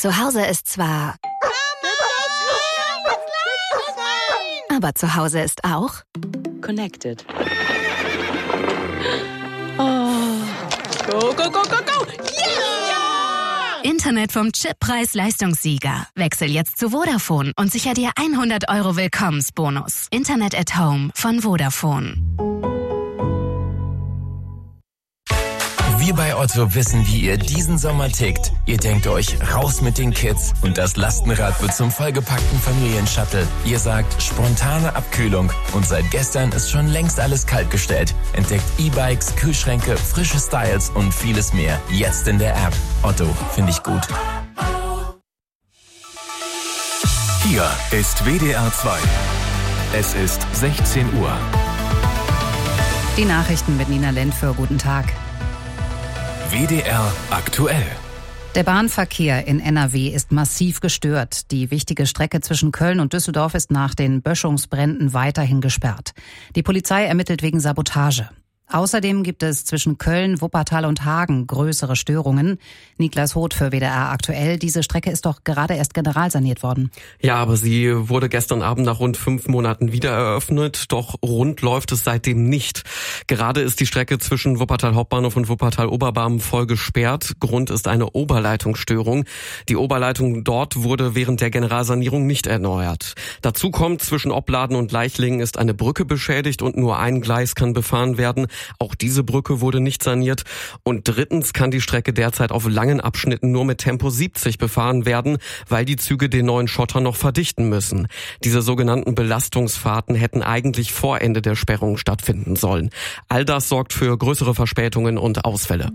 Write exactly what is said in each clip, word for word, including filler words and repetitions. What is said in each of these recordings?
Zu Hause ist zwar... Aber zu Hause ist auch... Connected. Oh. Go, go, go, go, go! Yeah! Internet vom Chip-Preis-Leistungssieger. Wechsel jetzt zu Vodafone und sicher dir hundert Euro Willkommensbonus. Internet at Home von Vodafone. Wir bei Otto wissen, wie ihr diesen Sommer tickt. Ihr denkt euch, raus mit den Kids und das Lastenrad wird zum vollgepackten Familienshuttle. Ihr sagt, spontane Abkühlung und seit gestern ist schon längst alles kaltgestellt. Entdeckt E-Bikes, Kühlschränke, frische Styles und vieles mehr. Jetzt in der App. Otto, finde ich gut. Hier ist W D R zwei. Es ist sechzehn Uhr. Die Nachrichten mit Nina Lentföhr. Guten Tag. W D R aktuell. Der Bahnverkehr in N R W ist massiv gestört. Die wichtige Strecke zwischen Köln und Düsseldorf ist nach den Böschungsbränden weiterhin gesperrt. Die Polizei ermittelt wegen Sabotage. Außerdem gibt es zwischen Köln, Wuppertal und Hagen größere Störungen. Niklas Hoth für W D R aktuell. Diese Strecke ist doch gerade erst generalsaniert worden. Ja, aber sie wurde gestern Abend nach rund fünf Monaten wieder eröffnet. Doch rund läuft es seitdem nicht. Gerade ist die Strecke zwischen Wuppertal Hauptbahnhof und Wuppertal Oberbarm voll gesperrt. Grund ist eine Oberleitungsstörung. Die Oberleitung dort wurde während der Generalsanierung nicht erneuert. Dazu kommt, zwischen Opladen und Leichlingen ist eine Brücke beschädigt und nur ein Gleis kann befahren werden. Auch diese Brücke wurde nicht saniert. Und drittens kann die Strecke derzeit auf langen Abschnitten nur mit Tempo siebzig befahren werden, weil die Züge den neuen Schotter noch verdichten müssen. Diese sogenannten Belastungsfahrten hätten eigentlich vor Ende der Sperrung stattfinden sollen. All das sorgt für größere Verspätungen und Ausfälle.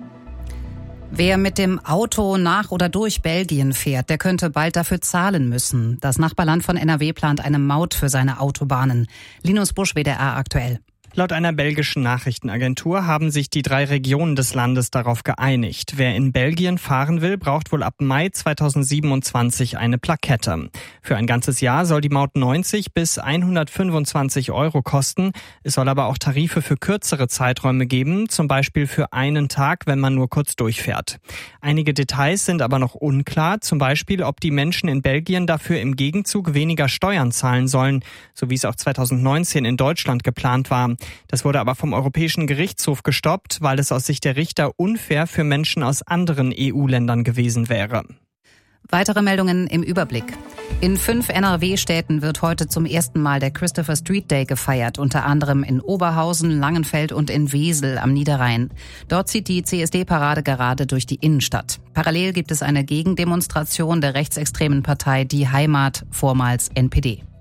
Wer mit dem Auto nach oder durch Belgien fährt, der könnte bald dafür zahlen müssen. Das Nachbarland von N R W plant eine Maut für seine Autobahnen. Linus Busch, W D R aktuell. Laut einer belgischen Nachrichtenagentur haben sich die drei Regionen des Landes darauf geeinigt. Wer in Belgien fahren will, braucht wohl ab Mai zweitausendsiebenundzwanzig eine Plakette. Für ein ganzes Jahr soll die Maut neunzig bis hundertfünfundzwanzig Euro kosten. Es soll aber auch Tarife für kürzere Zeiträume geben, zum Beispiel für einen Tag, wenn man nur kurz durchfährt. Einige Details sind aber noch unklar, zum Beispiel, ob die Menschen in Belgien dafür im Gegenzug weniger Steuern zahlen sollen, so wie es auch zweitausendneunzehn in Deutschland geplant war. Das wurde aber vom Europäischen Gerichtshof gestoppt, weil es aus Sicht der Richter unfair für Menschen aus anderen E U-Ländern gewesen wäre. Weitere Meldungen im Überblick. In fünf N R W-Städten wird heute zum ersten Mal der Christopher Street Day gefeiert, unter anderem in Oberhausen, Langenfeld und in Wesel am Niederrhein. Dort zieht die C S D-Parade gerade durch die Innenstadt. Parallel gibt es eine Gegendemonstration der rechtsextremen Partei Die Heimat, vormals N P D.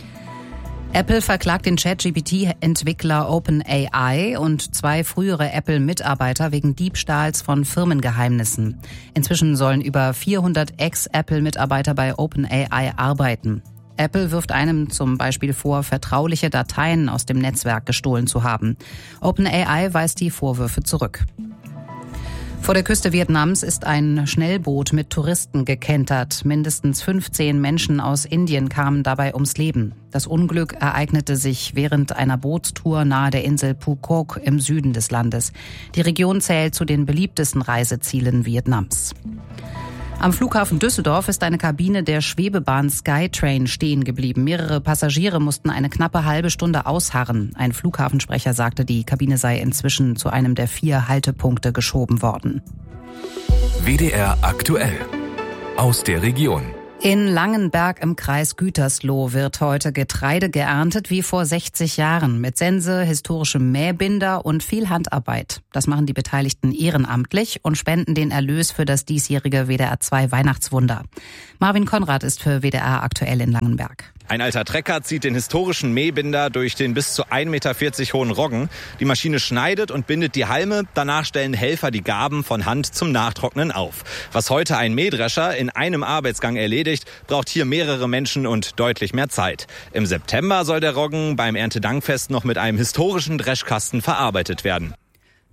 Apple verklagt den Chat-G P T-Entwickler OpenAI und zwei frühere Apple-Mitarbeiter wegen Diebstahls von Firmengeheimnissen. Inzwischen sollen über vierhundert Ex-Apple-Mitarbeiter bei OpenAI arbeiten. Apple wirft einem zum Beispiel vor, vertrauliche Dateien aus dem Netzwerk gestohlen zu haben. OpenAI weist die Vorwürfe zurück. Vor der Küste Vietnams ist ein Schnellboot mit Touristen gekentert. Mindestens fünfzehn Menschen aus Indien kamen dabei ums Leben. Das Unglück ereignete sich während einer Bootstour nahe der Insel Phu Quoc im Süden des Landes. Die Region zählt zu den beliebtesten Reisezielen Vietnams. Am Flughafen Düsseldorf ist eine Kabine der Schwebebahn Skytrain stehen geblieben. Mehrere Passagiere mussten eine knappe halbe Stunde ausharren. Ein Flughafensprecher sagte, die Kabine sei inzwischen zu einem der vier Haltepunkte geschoben worden. W D R aktuell. Aus der Region. In Langenberg im Kreis Gütersloh wird heute Getreide geerntet wie vor sechzig Jahren mit Sense, historischem Mähbinder und viel Handarbeit. Das machen die Beteiligten ehrenamtlich und spenden den Erlös für das diesjährige W D R zwei Weihnachtswunder. Marvin Konrad ist für W D R aktuell in Langenberg. Ein alter Trecker zieht den historischen Mähbinder durch den bis zu ein Meter vierzig hohen Roggen. Die Maschine schneidet und bindet die Halme. Danach stellen Helfer die Garben von Hand zum Nachtrocknen auf. Was heute ein Mähdrescher in einem Arbeitsgang erledigt, braucht hier mehrere Menschen und deutlich mehr Zeit. Im September soll der Roggen beim Erntedankfest noch mit einem historischen Dreschkasten verarbeitet werden.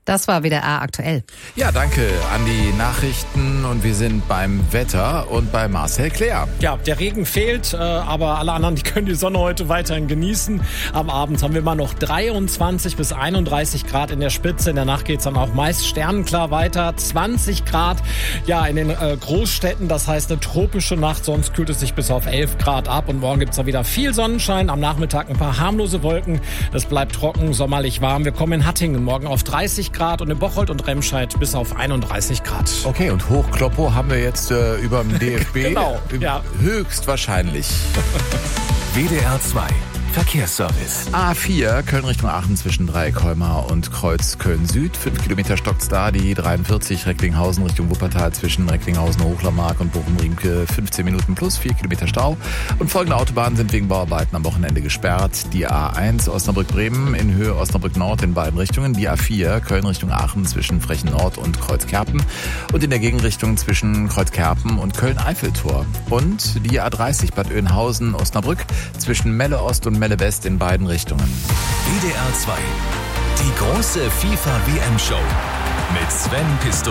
Das war W D R aktuell. Ja, danke an die Nachrichten und wir sind beim Wetter und bei Marcel Claire. Ja, der Regen fehlt, aber alle anderen, die können die Sonne heute weiterhin genießen. Am Abend haben wir mal noch dreiundzwanzig bis einunddreißig Grad in der Spitze. In der Nacht geht's dann auch meist sternenklar weiter. zwanzig Grad, ja, in den Großstädten, das heißt eine tropische Nacht, sonst kühlt es sich bis auf elf Grad ab und morgen gibt's dann wieder viel Sonnenschein. Am Nachmittag ein paar harmlose Wolken. Es bleibt trocken, sommerlich warm. Wir kommen in Hattingen morgen auf dreißig Grad und in Bocholt und Remscheid bis auf einunddreißig Grad. Okay, und Hochkloppo haben wir jetzt äh, über dem D F B. Genau, ja. Höchstwahrscheinlich. W D R zwei Verkehrsservice. A vier, Köln Richtung Aachen zwischen Dreieckholmer und Kreuz Köln-Süd. Fünf Kilometer stockt's da. Die dreiundvierzig Recklinghausen Richtung Wuppertal zwischen Recklinghausen, Hochlermark und Bochum-Riemke. fünfzehn Minuten plus, vier Kilometer Stau. Und folgende Autobahnen sind wegen Bauarbeiten am Wochenende gesperrt. Die A eins Osnabrück-Bremen in Höhe Osnabrück-Nord in beiden Richtungen. Die A vier Köln Richtung Aachen zwischen Frechen-Nord und Kreuzkerpen. Und in der Gegenrichtung zwischen Kreuzkerpen und Köln-Eiffeltor. Und die A dreißig Bad Oeynhausen-Osnabrück zwischen Melle-Ost und Melle West in beiden Richtungen. W D R zwei. Die große FIFA-W M-Show mit Sven Pistor.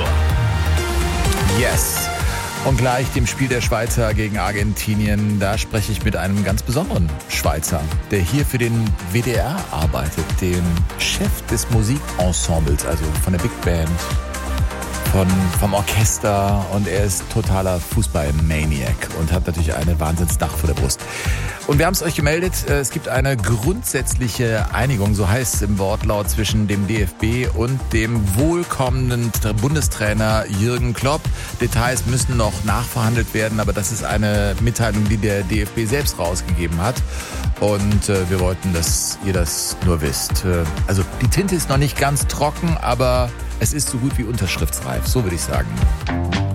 Yes. Und gleich dem Spiel der Schweizer gegen Argentinien, da spreche ich mit einem ganz besonderen Schweizer, der hier für den W D R arbeitet, dem Chef des Musikensembles, also von der Big Band, von, vom Orchester, und er ist totaler Fußball-Maniac und hat natürlich eine Wahnsinnsdach vor der Brust. Und wir haben es euch gemeldet, es gibt eine grundsätzliche Einigung, so heißt es im Wortlaut, zwischen dem D F B und dem wohlkommenden Bundestrainer Jürgen Klopp. Details müssen noch nachverhandelt werden, aber das ist eine Mitteilung, die der D F B selbst rausgegeben hat. Und äh, wir wollten, dass ihr das nur wisst. Äh, also die Tinte ist noch nicht ganz trocken, aber es ist so gut wie unterschriftsreif, so würde ich sagen.